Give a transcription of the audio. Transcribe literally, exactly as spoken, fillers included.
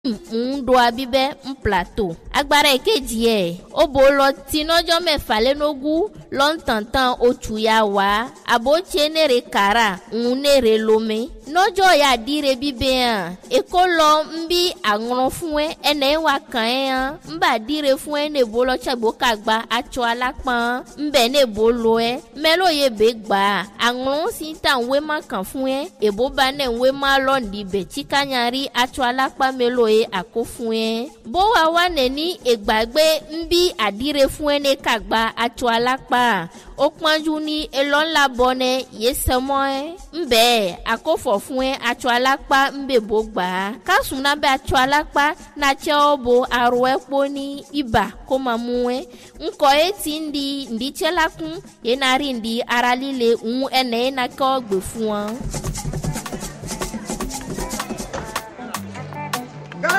un do abibe un plateau agbára èkejì ẹ̀ ó bo lọ tinọ́jọ́ mẹ́fà lẹ́nogún lọ́ntàntàn oṣù ya wá àbó tse nèrè kàrà ń nèrè lómi nọ́jọ́ ya dire bíbẹ́ hàn èkó lọ ń bí àrùn fún ẹ ẹnẹ wa kàn ẹ́ hàn ń bà dire fún ẹ ní bolo tsagbo kagba atsọ alápọ̀n ń bẹ̀ ní bolo ẹ mẹ́lò yẹ bẹ́ gbà àrùn sí ta ń wé má kàn fún ẹ èbó bá ní ń wé má lọ́ọ̀dì bẹ̀ tsikanyari atsọ alápọ̀n mẹ́lò yẹ àkó fún ẹ bó wa wá nẹni ìgbàgbé ń bí àdire fún ẹ ní kagba atsọ alápọ̀n ó pọ́njú ní elọ́ńlá bọ́nẹ yé sẹ́mọ́ ẹ ń bẹ́ẹ̀ àkófọ̀ fún ẹ atsọ alápá ń bè bó gbà á kásùn náà bẹ atsọ alápá nàtsẹ́ ọ bo arọ ẹ kpó ní ibà kó máa mú ẹ ńkọ ẹ ti ń di ǹdítsẹ́ la kún yẹn náà rí ǹdí ara líle ń ẹnẹ́ yẹn náà kọ́ gbè fún ọ.